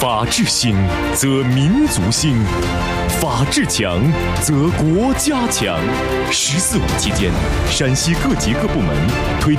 法治兴，则民族兴；法治强，则国家强。“十四五”期间，陕西各级各部门推